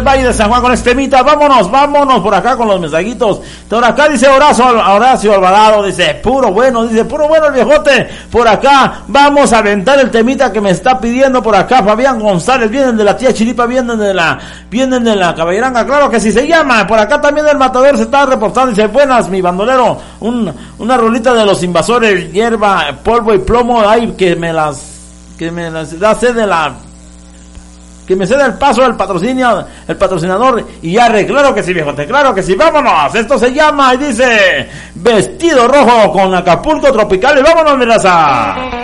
del Valle de San Juan con este temita. Vámonos por acá con los mensajitos. Por acá dice Horacio Alvarado, dice, puro bueno el viejote. Por acá vamos a aventar el temita que me está pidiendo por acá Fabián González. Vienen de la tía Chiripa, vienen de la Caballeranga, claro que sí se llama. Por acá también el Matador se está reportando, dice, buenas mi bandolero, una rolita de los Invasores, hierba, polvo y plomo, ay, que me las da sed de la, que me ceda el paso el patrocinador y arre, claro que sí viejote, claro que sí, vámonos, esto se llama y dice Vestido Rojo con Acapulco Tropical y vámonos mi raza.